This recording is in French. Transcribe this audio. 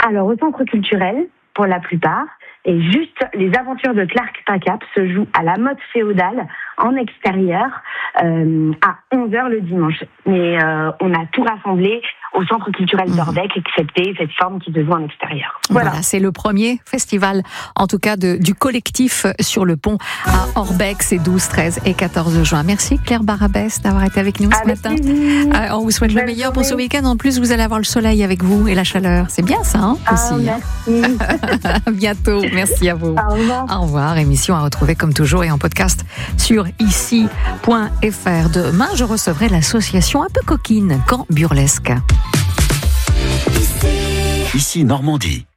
Alors, au centre culturel, pour la plupart, et juste les aventures de Clark Pacap se jouent à la mode féodale, en extérieur, à 11h le dimanche. Mais on a tout rassemblé au centre culturel d'Orbec, excepté cette forme qui se joue en extérieur. Voilà, c'est le premier festival, en tout cas du collectif sur le pont à Orbec, c'est 12, 13 et 14 juin. Merci Claire Barabès d'avoir été avec nous ce matin. On vous souhaite le meilleur pour ce week-end. En plus, vous allez avoir le soleil avec vous et la chaleur. C'est bien ça, aussi. Merci. À bientôt. Merci à vous. Au revoir. Au revoir. Émission à retrouver comme toujours et en podcast sur ici.fr. Demain, je recevrai l'association un peu coquine, Camp Burlesque. Ici Normandie.